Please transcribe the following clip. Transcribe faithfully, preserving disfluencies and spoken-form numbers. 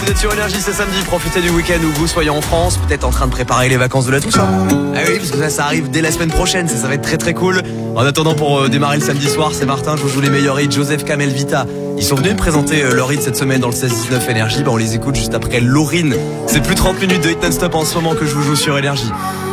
vous êtes sur Énergie, c'est samedi, profitez du week-end où vous soyez en France, peut-être en train de préparer les vacances de la Toussaint. Ah oui, parce que ça, ça arrive dès la semaine prochaine, ça, ça va être très très cool. En attendant, pour euh, démarrer le samedi soir, c'est Martin, je vous joue les meilleurs hits, Joseph, Kamel, Vita. Ils sont venus me présenter euh, leur hit cette semaine dans le seize dix-neuf Énergie, bah on les écoute juste après Laurine. C'est plus trente minutes de hit non-stop en ce moment que je vous joue sur Énergie.